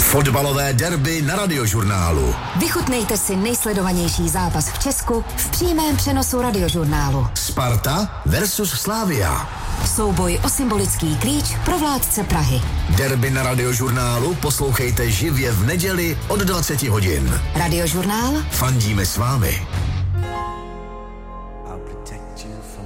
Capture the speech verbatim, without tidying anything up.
Fotbalové derby na Radiožurnálu. Vychutnejte si nejsledovanější zápas v Česku v přímém přenosu Radiožurnálu. Sparta versus Slavia. Souboj o symbolický klíč pro vládce Prahy. Derby na Radiožurnálu poslouchejte živě v neděli od dvaceti hodin. Radiožurnál. Fandíme s vámi.